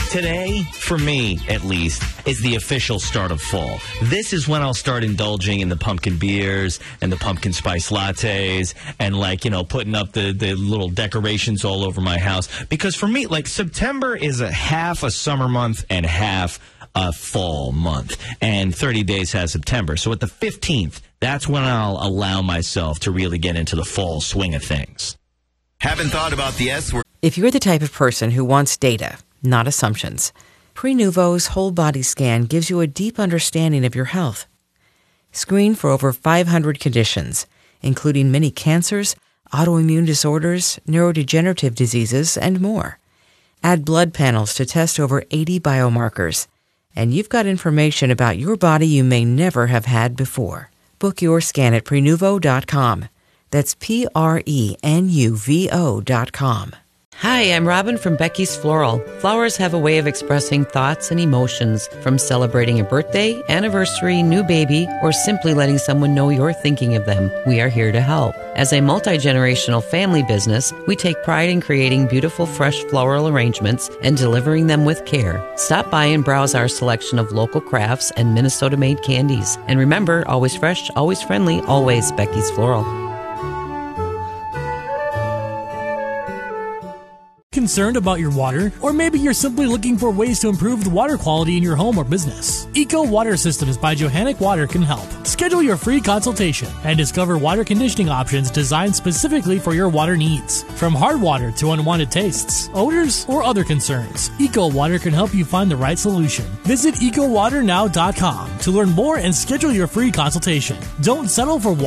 Today, for me at least, is the official start of fall. This is when I'll start indulging in the pumpkin beers and the pumpkin spice lattes and, putting up the little decorations all over my house. Because for me, September is half a summer month and half a fall month. And 30 days has September. So at the 15th, that's when I'll allow myself to really get into the fall swing of things. Haven't thought about the S word. If you're the type of person who wants data, not assumptions, Prenuvo's whole body scan gives you a deep understanding of your health. Screen for over 500 conditions, including many cancers, autoimmune disorders, neurodegenerative diseases, and more. Add blood panels to test over 80 biomarkers, and you've got information about your body you may never have had before. Book your scan at Prenuvo.com. That's Prenuvo.com. Hi, I'm Robin from Becky's Floral. Flowers have a way of expressing thoughts and emotions, from celebrating a birthday, anniversary, new baby, or simply letting someone know you're thinking of them. We are here to help. As a multi-generational family business, we take pride in creating beautiful, fresh floral arrangements and delivering them with care. Stop by and browse our selection of local crafts and Minnesota-made candies. And remember, always fresh, always friendly, always Becky's Floral. Concerned about your water? Or maybe you're simply looking for ways to improve the water quality in your home or business. Eco Water Systems by Johannec Water can help. Schedule your free consultation and discover water conditioning options designed specifically for your water needs. From hard water to unwanted tastes, odors, or other concerns, Eco Water can help you find the right solution. Visit EcoWaterNow.com to learn more and schedule your free consultation. Don't settle for water.